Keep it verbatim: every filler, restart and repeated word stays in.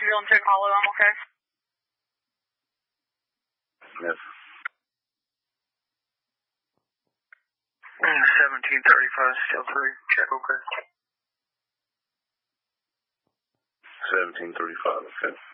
Jacksonville and Tug Hollow, I'm okay? Yes. seventeen thirty-five, still three. Check, okay. seventeen thirty-five, okay.